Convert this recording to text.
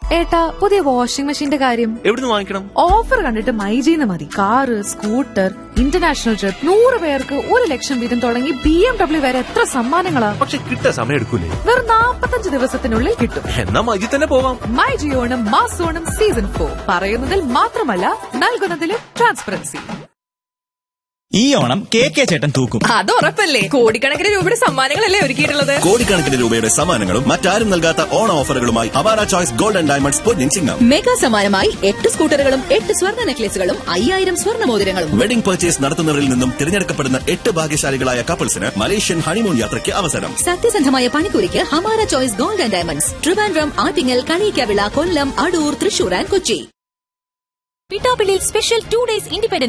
ഏട്ടാ, പുതിയ വാഷിംഗ് മെഷീന്റെ കാര്യം എവിടുന്ന് വാങ്ങിക്കണം? ഓഫർ കണ്ടിട്ട് മൈജിന്ന് മതി. കാറ്, സ്കൂട്ടർ, ഇന്റർനാഷണൽ ട്രിപ്പ്, 100 പേർക്ക് 1,00,000 വീതം തുടങ്ങി BMW വരെ എത്ര സമ്മാനങ്ങളാ. പക്ഷെ കിട്ടാൻ സമയം എടുക്കൂലേ? വെറും 45 ദിവസത്തിനുള്ളിൽ കിട്ടും. എന്നാ മൈജി തന്നെ പോവാം. മൈജി ഓണം മാസോണം സീസൺ 4 പറയുന്നതിൽ മാത്രമല്ല നൽകുന്നതിലും ട്രാൻസ്പെറൻസി. ഈ ഓണം കെ ചേട്ടൻ തൂക്കും. അത് ഉറപ്പല്ലേ. കോടിക്കണക്കിന് രൂപയുടെ സമ്മാനങ്ങളല്ലേ ഒരുക്കിയിട്ടുള്ളത്. കോടിക്കണക്കിന് രൂപയുടെ സമ്മാനങ്ങളും മറ്റാരും നൽകാത്ത ഓണ ഓഫറുകളുമായി Awara choice gold and diamonds Ponnin Chingam. Mega സമ്മാനമായി 8 സ്കൂട്ടറുകളും 8 സ്വർണ്ണ നെക്ലേസുകളും 5000 സ്വർണ്ണ മോതിരങ്ങളും. വെഡിംഗ് പർച്ചേസ് നടത്തുന്നവരിൽ നിന്നും തിരഞ്ഞെടുക്കപ്പെടുന്ന 8 ഭാഗ്യശാലികളായ കപ്പിൾസിന് മലേഷ്യൻ ഹണിമൂൺ യാത്രയ്ക്ക് അവസരം. സത്യസന്ധമായ പണിക്കൂലിക്ക് Hamara choice gold and diamonds, Trivandrum, Attingal, Kaliyikkavila, Kollam, Adoor, Thrissur and Kochi. പിട്ടാപ്പിള്ളിയിൽ special 2 days independence